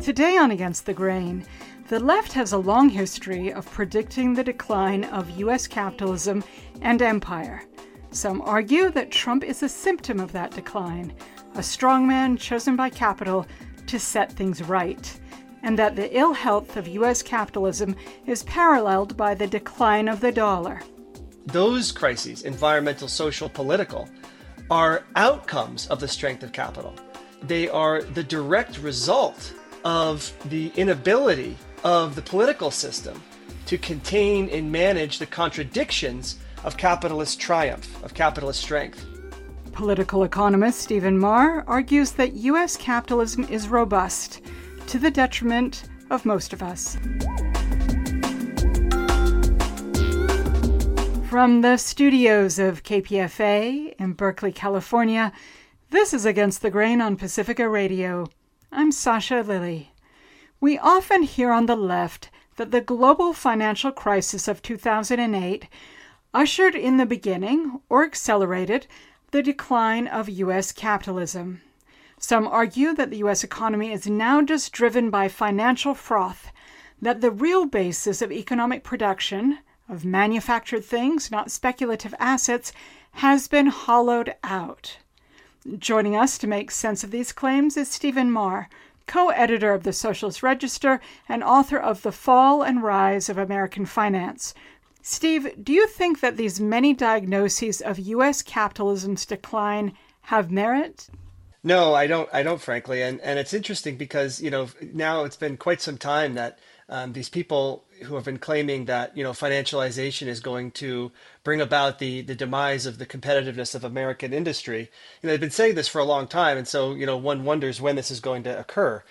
Today on Against the Grain, the left has a long history of predicting the decline of U.S. capitalism and empire. Some argue that Trump is a symptom of that decline, a strongman chosen by capital to set things right, and that the ill health of U.S. capitalism is paralleled by the decline of the dollar. Those crises, environmental, social, political, are outcomes of the strength of capital. They are the direct result of the inability of the political system to contain and manage the contradictions of capitalist triumph, of capitalist strength. Political economist Stephen Marr argues that U.S. capitalism is robust, to the detriment of most of us. From the studios of KPFA in Berkeley, California, this is Against the Grain on Pacifica Radio. I'm Sasha Lilly. We often hear on the left that the global financial crisis of 2008 ushered in the beginning, or accelerated, the decline of U.S. capitalism. Some argue that the U.S. economy is now just driven by financial froth, that the real basis of economic production, of manufactured things, not speculative assets, has been hollowed out. Joining us to make sense of these claims is Stephen Marr, co-editor of the Socialist Register and author of The Fall and Rise of American Finance. Steve, do you think that these many diagnoses of U.S. capitalism's decline have merit? No, I don't, frankly. And it's interesting because, now it's been quite some time that these people who have been claiming that, financialization is going to bring about the demise of the competitiveness of American industry. They've been saying this for a long time. And so, one wonders when this is going to occur.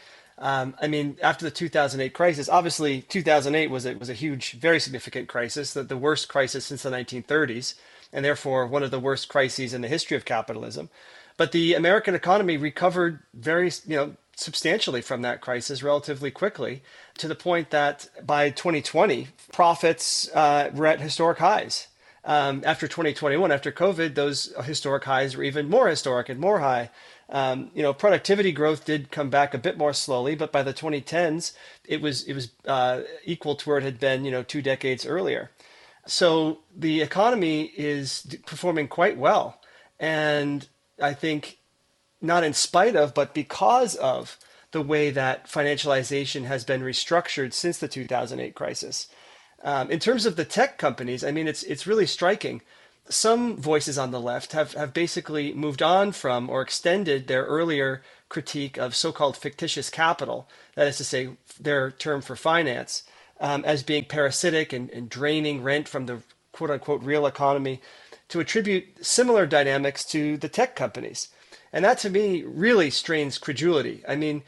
After the 2008 crisis, obviously 2008 was a huge, very significant crisis, the worst crisis since the 1930s, and therefore one of the worst crises in the history of capitalism. But the American economy recovered very, substantially from that crisis relatively quickly, to the point that by 2020, profits were at historic highs. After 2021, after COVID, those historic highs were even more historic and more high. Productivity growth did come back a bit more slowly, but by the 2010s, it was equal to where it had been, 2 decades earlier. So the economy is performing quite well. And I think not in spite of, but because of the way that financialization has been restructured since the 2008 crisis. In terms of the tech companies, it's really striking. Some voices on the left have basically moved on from or extended their earlier critique of so-called fictitious capital, that is to say, their term for finance, as being parasitic and draining rent from the quote-unquote real economy, to attribute similar dynamics to the tech companies. And that, to me, really strains credulity.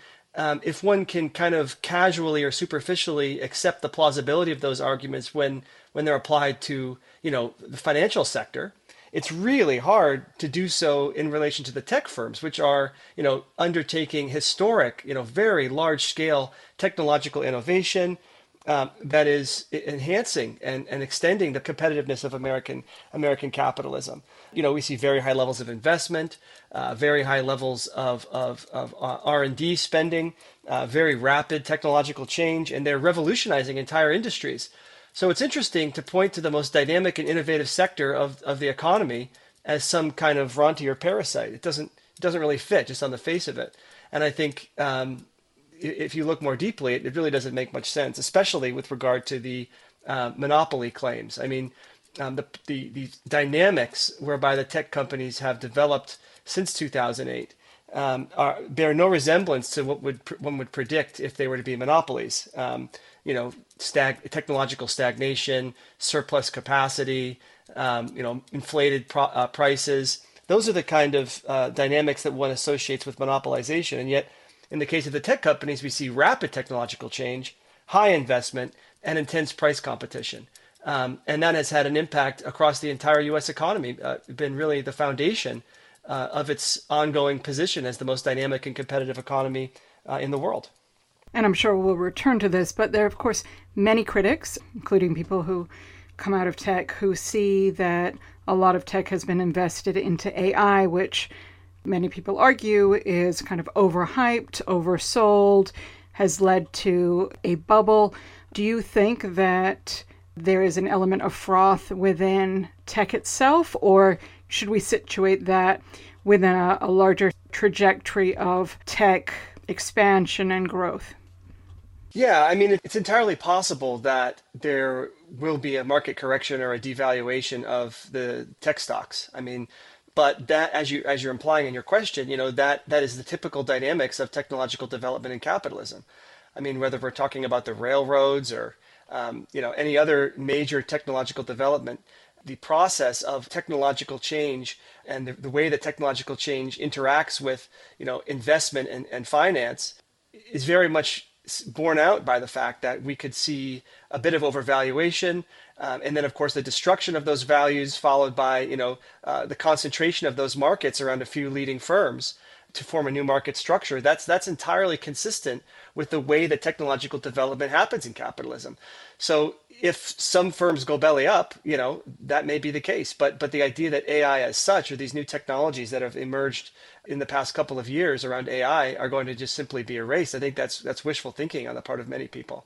If one can kind of casually or superficially accept the plausibility of those arguments when they're applied to, the financial sector, it's really hard to do so in relation to the tech firms, which are, undertaking historic, very large-scale technological innovation that is enhancing and extending the competitiveness of American capitalism. We see very high levels of investment, very high levels of R&D spending, very rapid technological change, and they're revolutionizing entire industries. So it's interesting to point to the most dynamic and innovative sector of the economy as some kind of rentier parasite. It doesn't really fit just on the face of it. And I think if you look more deeply, it really doesn't make much sense, especially with regard to the monopoly claims. The dynamics whereby the tech companies have developed since 2008 bear no resemblance to what one would predict if they were to be monopolies. Technological stagnation, surplus capacity, inflated prices. Those are the kind of dynamics that one associates with monopolization. And yet, in the case of the tech companies, we see rapid technological change, high investment, and intense price competition. And that has had an impact across the entire U.S. economy, been really the foundation of its ongoing position as the most dynamic and competitive economy in the world. And I'm sure we'll return to this, but there are, of course, many critics, including people who come out of tech, who see that a lot of tech has been invested into AI, which many people argue is kind of overhyped, oversold, has led to a bubble. Do you think that there is an element of froth within tech itself, or should we situate that within a larger trajectory of tech expansion and growth? Yeah, I mean, it's entirely possible that there will be a market correction or a devaluation of the tech stocks. I mean, but that, as you're implying in your question, that is the typical dynamics of technological development and capitalism. I mean, whether we're talking about the railroads or any other major technological development, the process of technological change and the way that technological change interacts with investment and finance is very much borne out by the fact that we could see a bit of overvaluation, and then of course the destruction of those values, followed by the concentration of those markets around a few leading firms to form a new market structure. That's entirely consistent with the way that technological development happens in capitalism. So if some firms go belly up, that may be the case. But the idea that AI as such, or these new technologies that have emerged in the past couple of years around AI, are going to just simply be erased, I think that's wishful thinking on the part of many people.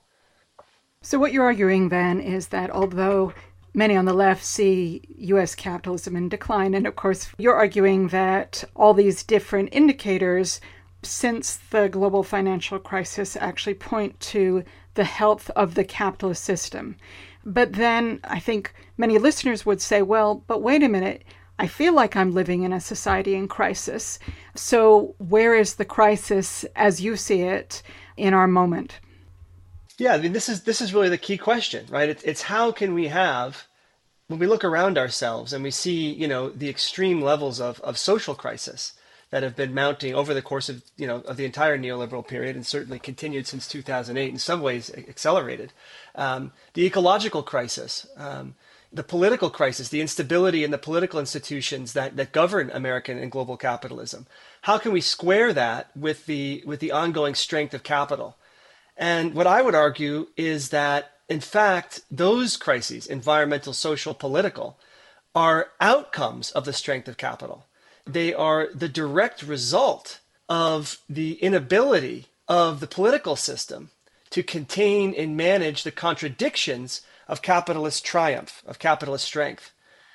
So what you're arguing then is that although many on the left see U.S. capitalism in decline, and of course you're arguing that all these different indicators since the global financial crisis actually point to the health of the capitalist system. But then I think many listeners would say, well, but wait a minute, I feel like I'm living in a society in crisis. So where is the crisis as you see it in our moment? Yeah, I mean, this is really the key question, right? It's how can we have, when we look around ourselves and we see, the extreme levels of social crisis that have been mounting over the course of the entire neoliberal period, and certainly continued since 2008, in some ways accelerated. The ecological crisis, the political crisis, the instability in the political institutions that govern American and global capitalism. How can we square that with the ongoing strength of capital? And what I would argue is that, in fact, those crises, environmental, social, political, are outcomes of the strength of capital. They are the direct result of the inability of the political system to contain and manage the contradictions of capitalist triumph, of capitalist strength.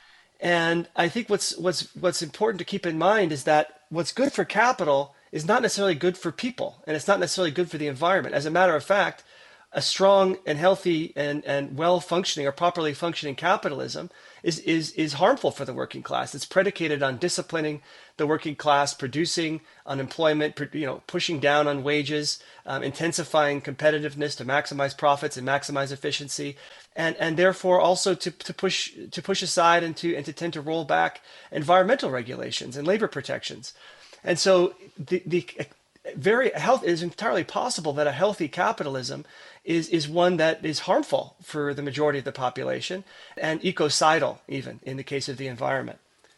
And I think what's important to keep in mind is that what's good for capital is not necessarily good for people, and it's not necessarily good for the environment. As a matter of fact, a strong and healthy and well-functioning or properly functioning capitalism is harmful for the working class. It's predicated on disciplining the working class, producing unemployment, pushing down on wages, intensifying competitiveness to maximize profits and maximize efficiency, and therefore also to push aside and to tend to roll back environmental regulations and labor protections. And so the very health is entirely possible that a healthy capitalism is one that is harmful for the majority of the population and ecocidal, even in the case of the environment.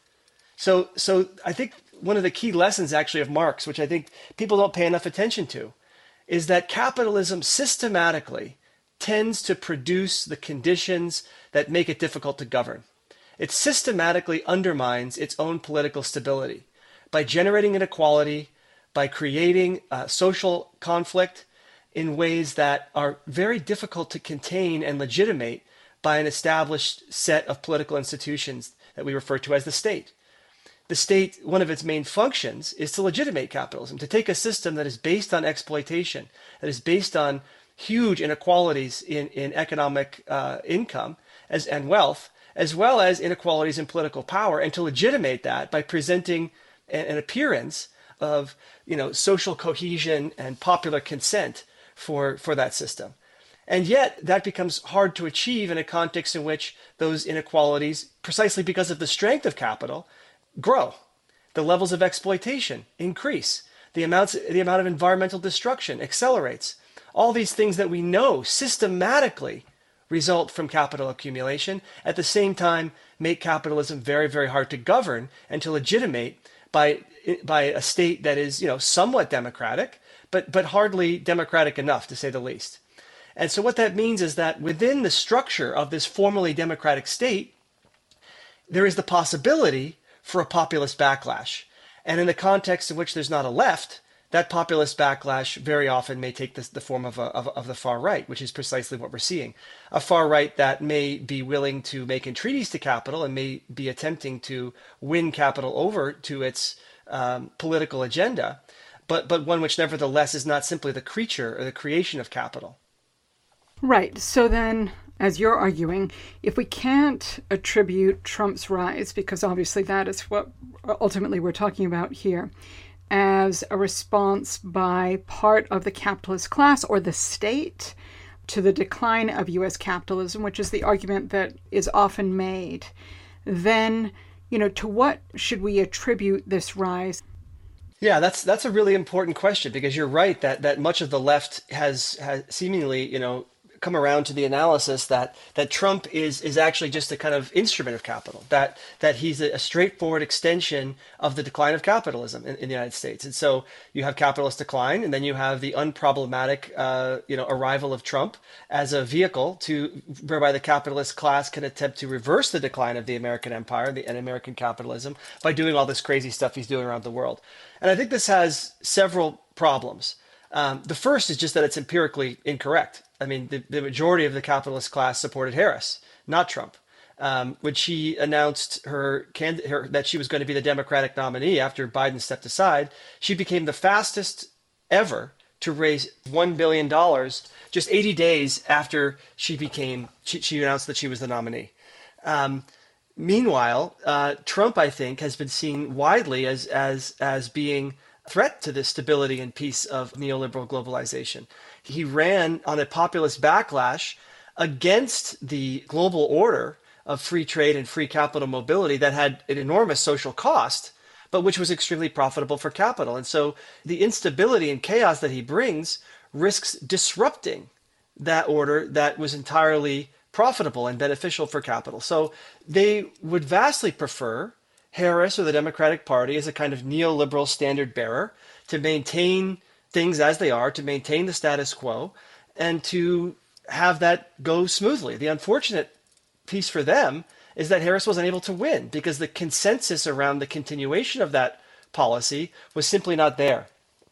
So I think one of the key lessons actually of Marx, which I think people don't pay enough attention to, is that capitalism systematically tends to produce the conditions that make it difficult to govern. It systematically undermines its own political stability by generating inequality, by creating social conflict in ways that are very difficult to contain and legitimate by an established set of political institutions that we refer to as the state. The state, one of its main functions is to legitimate capitalism, to take a system that is based on exploitation, that is based on huge inequalities in economic income and wealth, as well as inequalities in political power, and to legitimate that by presenting an appearance of social cohesion and popular consent for that system. And yet that becomes hard to achieve in a context in which those inequalities, precisely because of the strength of capital, grow. The levels of exploitation increase. The amount of environmental destruction accelerates. All these things that we know systematically result from capital accumulation, at the same time make capitalism very, very hard to govern and to legitimate by a state that is, somewhat democratic, but hardly democratic enough, to say the least. And so what that means is that within the structure of this formally democratic state, there is the possibility for a populist backlash. And in the context in which there's not a left, that populist backlash very often may take the form of the far right, which is precisely what we're seeing. A far right that may be willing to make entreaties to capital and may be attempting to win capital over to its political agenda, but one which nevertheless is not simply the creature or the creation of capital. Right. So then, as you're arguing, if we can't attribute Trump's rise, because obviously that is what ultimately we're talking about here, as a response by part of the capitalist class or the state to the decline of U.S. capitalism, which is the argument that is often made, then, to what should we attribute this rise? Yeah, that's a really important question because you're right that much of the left has seemingly, come around to the analysis that Trump is actually just a kind of instrument of capital, that he's a straightforward extension of the decline of capitalism in the United States. And so you have capitalist decline, and then you have the unproblematic arrival of Trump as a vehicle whereby the capitalist class can attempt to reverse the decline of the American empire and American capitalism by doing all this crazy stuff he's doing around the world. And I think this has several problems. The first is just that it's empirically incorrect. I mean, the majority of the capitalist class supported Harris, not Trump. When she announced that she was going to be the Democratic nominee after Biden stepped aside, she became the fastest ever to raise $1 billion just 80 days after she announced that she was the nominee. Meanwhile, Trump, I think, has been seen widely as being a threat to the stability and peace of neoliberal globalization. He ran on a populist backlash against the global order of free trade and free capital mobility that had an enormous social cost, but which was extremely profitable for capital. And so the instability and chaos that he brings risks disrupting that order that was entirely profitable and beneficial for capital. So they would vastly prefer Harris or the Democratic Party as a kind of neoliberal standard bearer to maintain things as they are, to maintain the status quo, and to have that go smoothly. The unfortunate piece for them is that Harris wasn't able to win because the consensus around the continuation of that policy was simply not there.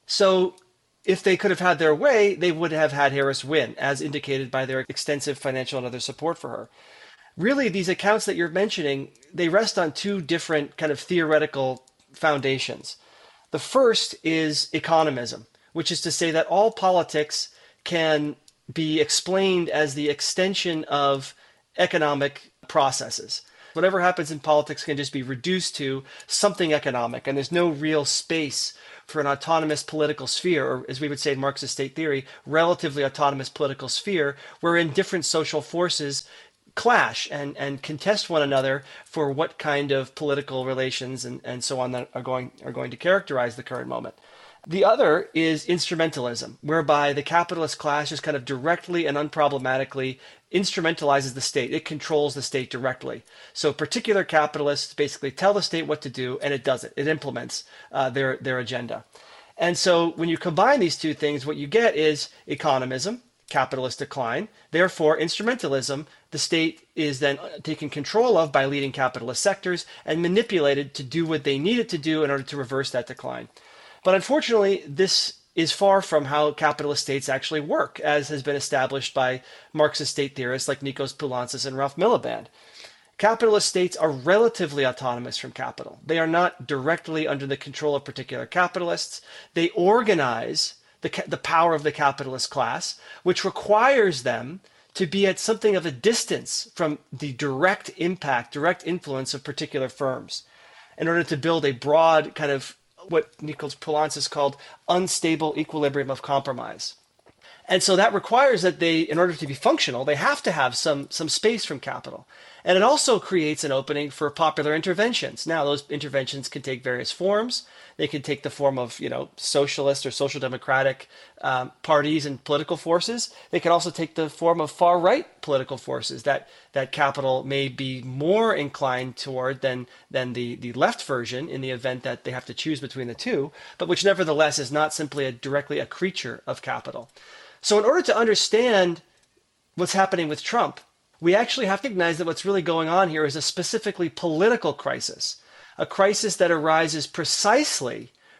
So if they could have had their way, they would have had Harris win, as indicated by their extensive financial and other support for her. Really, these accounts that you're mentioning, they rest on two different kind of theoretical foundations. The first is economism, which is to say that all politics can be explained as the extension of economic processes. Whatever happens in politics can just be reduced to something economic, and there's no real space for an autonomous political sphere, or as we would say in Marxist state theory, relatively autonomous political sphere, wherein different social forces clash and contest one another for what kind of political relations and so on that are going to characterize the current moment. The other is instrumentalism, whereby the capitalist class just kind of directly and unproblematically instrumentalizes the state. It controls the state directly. So particular capitalists basically tell the state what to do, and it does it. It implements their agenda. And so when you combine these two things, what you get is economism, capitalist decline. Therefore, instrumentalism, the state is then taken control of by leading capitalist sectors and manipulated to do what they need it to do in order to reverse that decline. But unfortunately, this is far from how capitalist states actually work, as has been established by Marxist state theorists like Nikos Poulantzas and Ralph Miliband. Capitalist states are relatively autonomous from capital. They are not directly under the control of particular capitalists. They organize the power of the capitalist class, which requires them to be at something of a distance from the direct impact, direct influence of particular firms in order to build a broad kind of what Nikos Poulantzas called unstable equilibrium of compromise. And so that requires that they, in order to be functional, they have to have some space from capital. And it also creates an opening for popular interventions. Now, those interventions can take various forms. They can take the form of, socialist or social democratic parties and political forces. They can also take the form of far-right political forces that capital may be more inclined toward than the left version in the event that they have to choose between the two, but which nevertheless is not simply directly a creature of capital. So in order to understand what's happening with Trump, we actually have to recognize that what's really going on here is a specifically political crisis, a crisis that arises precisely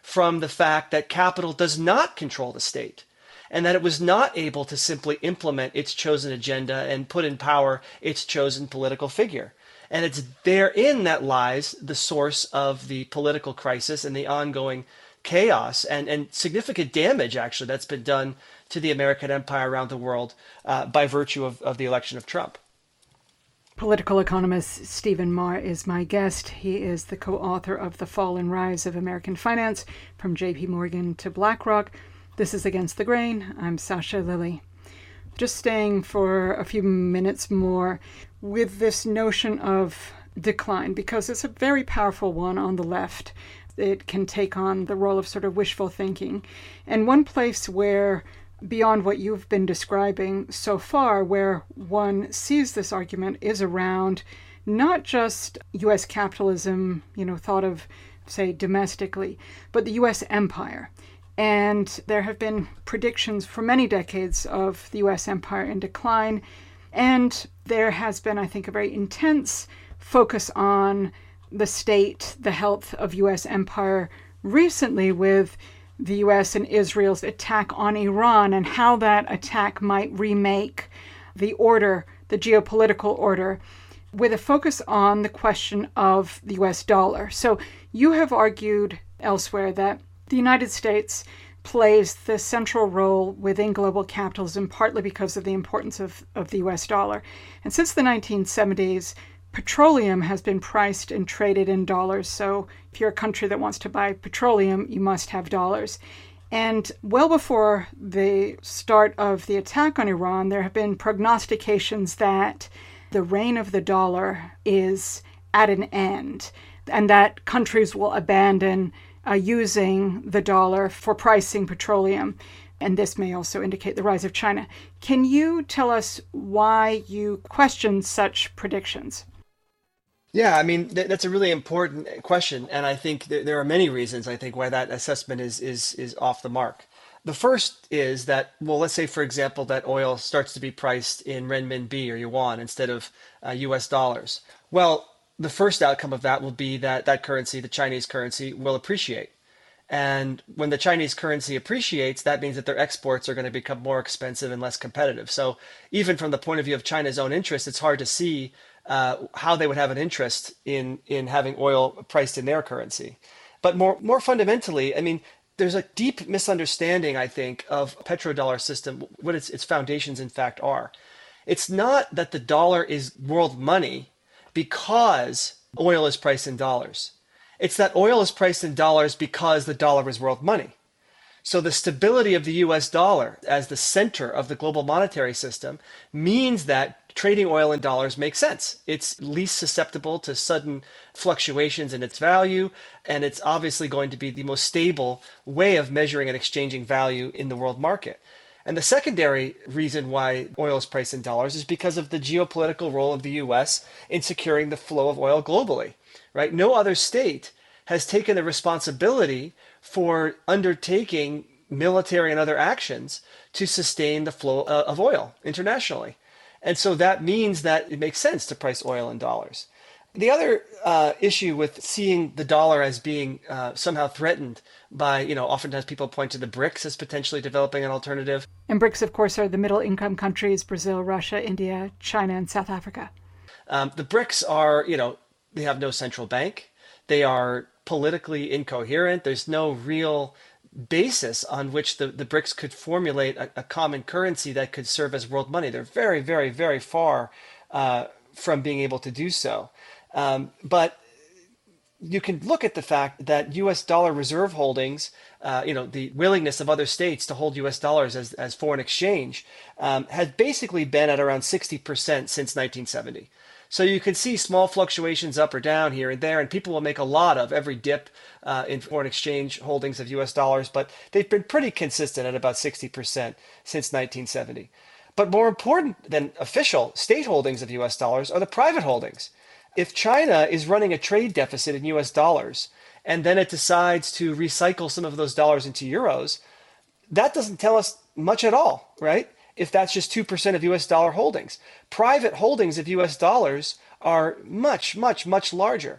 from the fact that capital does not control the state and that it was not able to simply implement its chosen agenda and put in power its chosen political figure. And it's therein that lies the source of the political crisis and the ongoing chaos and significant damage, actually, that's been done to the American empire around the world by virtue of the election of Trump. Political economist Stephen Marr is my guest. He is the co-author of The Fall and Rise of American Finance, From J.P. Morgan to BlackRock. This is Against the Grain. I'm Sasha Lilley. Just staying for a few minutes more with this notion of decline, because it's a very powerful one on the left. It can take on the role of sort of wishful thinking. And one place where, beyond what you've been describing so far, where one sees this argument is around not just U.S. capitalism, thought of, say, domestically, but the U.S. empire. And there have been predictions for many decades of the U.S. empire in decline. And there has been, I think, a very intense focus on the state, the health of U.S. empire recently with the U.S. and Israel's attack on Iran and how that attack might remake the order, the geopolitical order, with a focus on the question of the U.S. dollar. So you have argued elsewhere that the United States plays the central role within global capitalism, partly because of the importance of the U.S. dollar. And since the 1970s, petroleum has been priced and traded in dollars. So if you're a country that wants to buy petroleum, you must have dollars. And well before the start of the attack on Iran, there have been prognostications that the reign of the dollar is at an end and that countries will abandon using the dollar for pricing petroleum. And this may also indicate the rise of China. Can you tell us why you question such predictions? Yeah, I mean, that's a really important question. And I think there are many reasons, I think, why that assessment is off the mark. The first is that, well, let's say, for example, that oil starts to be priced in renminbi or yuan instead of US dollars. Well, the first outcome of that will be that that currency, the Chinese currency, will appreciate. And when the Chinese currency appreciates, that means that their exports are going to become more expensive and less competitive. So even from the point of view of China's own interest, it's hard to see how they would have an interest in having oil priced in their currency. But more fundamentally, I mean, there's a deep misunderstanding, I think, of petrodollar system, what its foundations in fact are. It's not that the dollar is world money because oil is priced in dollars. It's that oil is priced in dollars because the dollar is world money. So the stability of the US dollar as the center of the global monetary system means that trading oil in dollars makes sense. It's least susceptible to sudden fluctuations in its value, and it's obviously going to be the most stable way of measuring and exchanging value in the world market. And the secondary reason why oil is priced in dollars is because of the geopolitical role of the US in securing the flow of oil globally, right? No other state has taken the responsibility for undertaking military and other actions to sustain the flow of oil internationally. And so that means that it makes sense to price oil in dollars. The other issue with seeing the dollar as being somehow threatened by, oftentimes people point to the BRICS as potentially developing an alternative. And BRICS, of course, are the middle income countries: Brazil, Russia, India, China, and South Africa. The BRICS are, they have no central bank. They are politically incoherent. There's no real basis on which the BRICS could formulate a common currency that could serve as world money. They're very, very, very far from being able to do so. But you can look at the fact that U.S. dollar reserve holdings, the willingness of other states to hold U.S. dollars as foreign exchange, has basically been at around 60% since 1970. So you can see small fluctuations up or down here and there, and people will make a lot of every dip in foreign exchange holdings of U.S. dollars, but they've been pretty consistent at about 60% since 1970. But more important than official state holdings of U.S. dollars are the private holdings. If China is running a trade deficit in US dollars and then it decides to recycle some of those dollars into euros, that doesn't tell us much at all, right? If that's just 2% of US dollar holdings. Private holdings of US dollars are much, much, much larger.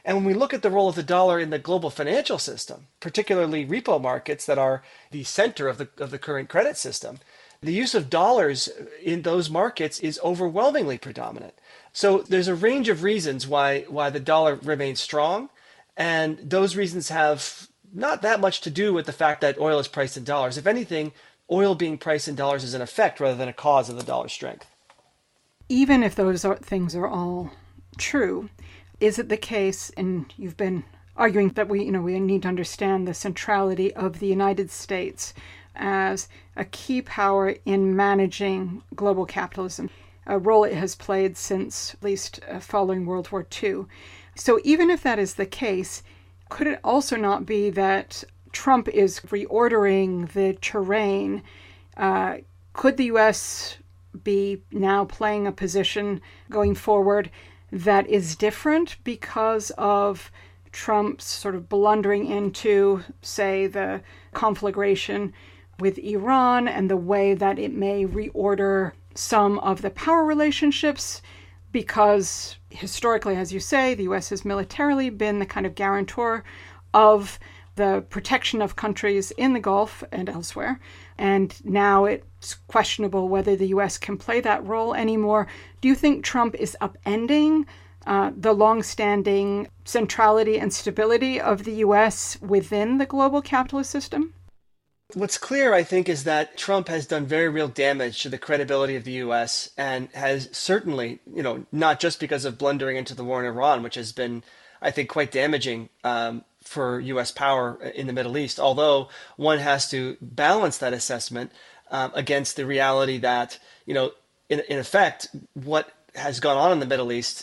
And when we look at the role of the dollar in the global financial system, particularly repo markets that are the center of the current credit system, the use of dollars in those markets is overwhelmingly predominant. So there's a range of reasons why the dollar remains strong, and those reasons have not that much to do with the fact that oil is priced in dollars. If anything, oil being priced in dollars is an effect rather than a cause of the dollar's strength. Even if things are all true, is it the case, and you've been arguing that we need to understand the centrality of the United States as a key power in managing global capitalism, a role it has played since at least following World War II. So even if that is the case, could it also not be that Trump is reordering the terrain? Could the U.S. be now playing a position going forward that is different because of Trump's sort of blundering into, say, the conflagration with Iran and the way that it may reorder some of the power relationships? Because historically, as you say, the U.S. has militarily been the kind of guarantor of the protection of countries in the Gulf and elsewhere. And now it's questionable whether the U.S. can play that role anymore. Do you think Trump is upending the longstanding centrality and stability of the U.S. within the global capitalist system? What's clear, I think, is that Trump has done very real damage to the credibility of the U.S. and has certainly, not just because of blundering into the war in Iran, which has been, I think, quite damaging for U.S. power in the Middle East, although one has to balance that assessment against the reality that, in effect, what has gone on in the Middle East,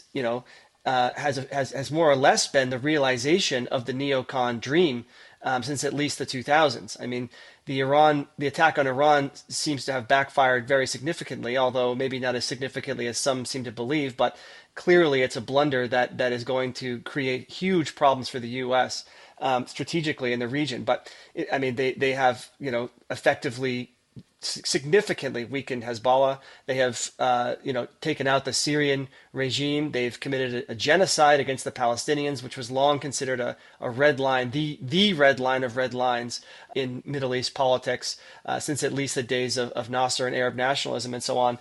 has more or less been the realization of the neocon dream since at least the 2000s. I mean, the attack on Iran seems to have backfired very significantly, although maybe not as significantly as some seem to believe, but clearly it's a blunder that is going to create huge problems for the U.S. Strategically in the region. But they have, effectively significantly weakened Hezbollah. They have, taken out the Syrian regime. They've committed a genocide against the Palestinians, which was long considered a red line, the red line of red lines in Middle East politics since at least the days of Nasser and Arab nationalism and so on.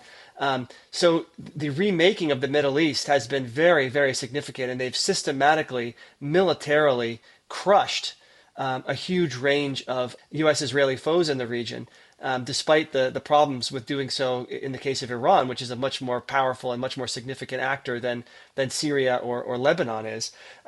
So the remaking of the Middle East has been very, very significant, and they've systematically, militarily crushed a huge range of U.S.-Israeli foes in the region. Despite the problems with doing so in the case of Iran, which is a much more powerful and much more significant actor than Syria or Lebanon is.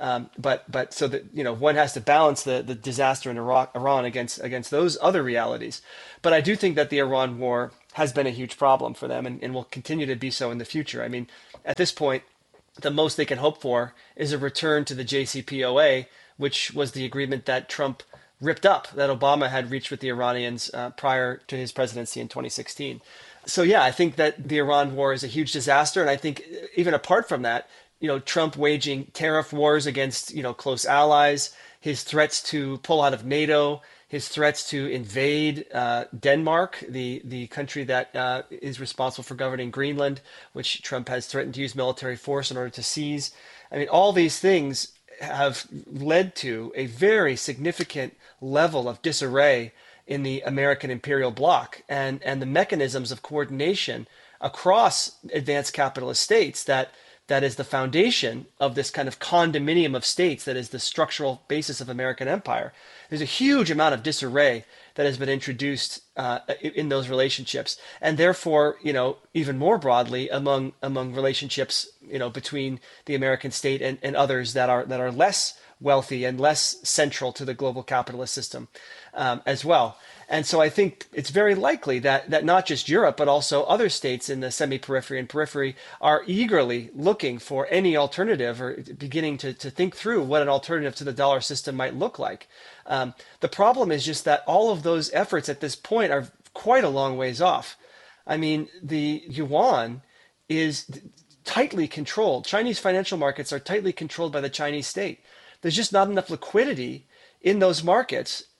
But so that, one has to balance the disaster in Iran against those other realities. But I do think that the Iran war has been a huge problem for them and will continue to be so in the future. I mean, at this point, the most they can hope for is a return to the JCPOA, which was the agreement that Trump ripped up, that Obama had reached with the Iranians prior to his presidency in 2016. So yeah, I think that the Iran war is a huge disaster. And I think even apart from that, Trump waging tariff wars against, close allies, his threats to pull out of NATO, his threats to invade Denmark, the country that is responsible for governing Greenland, which Trump has threatened to use military force in order to seize. I mean, all these things have led to a very significant level of disarray in the American imperial bloc and the mechanisms of coordination across advanced capitalist states that is the foundation of this kind of condominium of states that is the structural basis of American empire. There's a huge amount of disarray that has been introduced in those relationships, and therefore, even more broadly among relationships, between the American state and others that are less wealthy and less central to the global capitalist system as well. And so I think it's very likely that not just Europe, but also other states in the semi-periphery and periphery are eagerly looking for any alternative or beginning to think through what an alternative to the dollar system might look like. The problem is just that all of those efforts at this point are quite a long ways off. I mean, the yuan is tightly controlled. Chinese financial markets are tightly controlled by the Chinese state. There's just not enough liquidity in those markets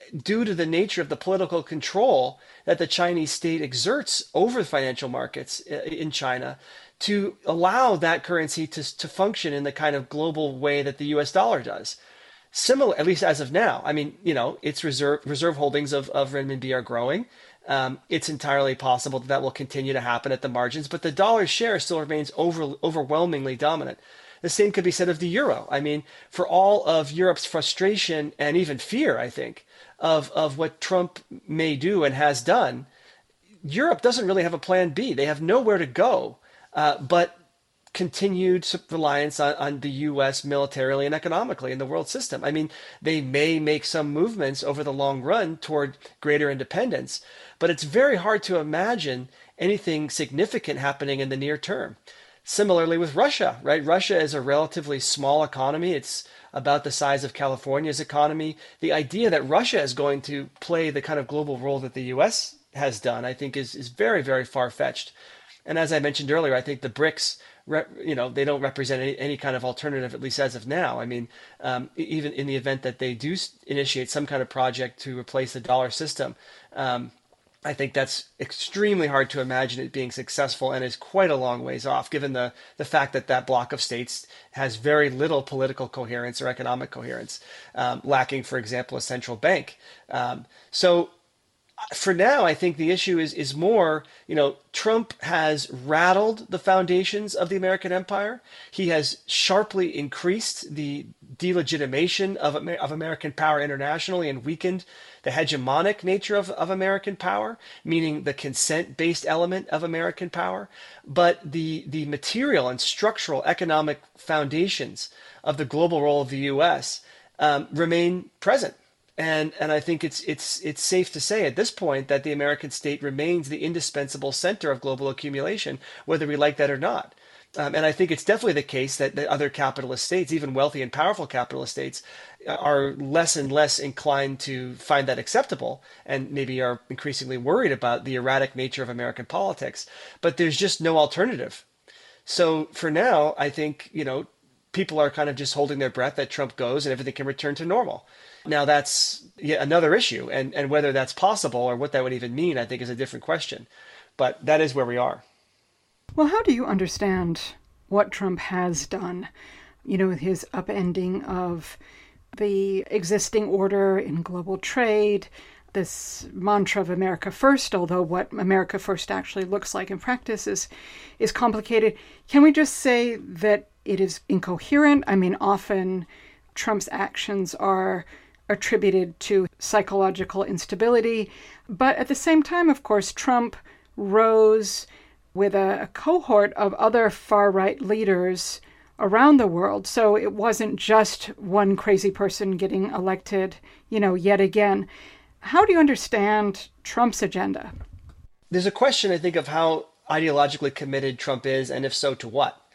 due to the nature of the political control that the Chinese state exerts over the financial markets in China to allow that currency to function in the kind of global way that the US dollar does. Similar, at least as of now. I mean, its reserve holdings of renminbi are growing. It's entirely possible that that will continue to happen at the margins, but the dollar's share still remains overwhelmingly dominant. The same could be said of the euro. I mean, for all of Europe's frustration and even fear, I think, of what Trump may do and has done, Europe doesn't really have a plan B. They have nowhere to go but continued reliance on the U.S. militarily and economically in the world system. I mean, they may make some movements over the long run toward greater independence, but it's very hard to imagine anything significant happening in the near term. Similarly with Russia, right? Russia is a relatively small economy. It's about the size of California's economy. The idea that Russia is going to play the kind of global role that the US has done, I think is very, very far-fetched. And as I mentioned earlier, I think the BRICS, they don't represent any kind of alternative, at least as of now. I mean, even in the event that they do initiate some kind of project to replace the dollar system, I think that's extremely hard to imagine it being successful and is quite a long ways off, given the fact that that bloc of states has very little political coherence or economic coherence, lacking, for example, a central bank. So for now, I think the issue is more, Trump has rattled the foundations of the American empire. He has sharply increased the delegitimation of American power internationally and weakened the hegemonic nature of American power, meaning the consent-based element of American power. But the material and structural economic foundations of the global role of the U.S. Remain present. And I think it's safe to say at this point that the American state remains the indispensable center of global accumulation, whether we like that or not. And I think it's definitely the case that the other capitalist states, even wealthy and powerful capitalist states, are less and less inclined to find that acceptable and maybe are increasingly worried about the erratic nature of American politics. But there's just no alternative. So for now, I think, people are kind of just holding their breath that Trump goes and everything can return to normal. Now, that's yet another issue, and whether that's possible or what that would even mean, I think, is a different question. But that is where we are. Well, how do you understand what Trump has done? With his upending of the existing order in global trade, this mantra of America First, although what America First actually looks like in practice is complicated. Can we just say that it is incoherent? I mean, often Trump's actions are attributed to psychological instability. But at the same time, of course, Trump rose with a cohort of other far-right leaders around the world. So it wasn't just one crazy person getting elected, yet again. How do you understand Trump's agenda? There's a question, I think, of how ideologically committed Trump is, and if so, to what.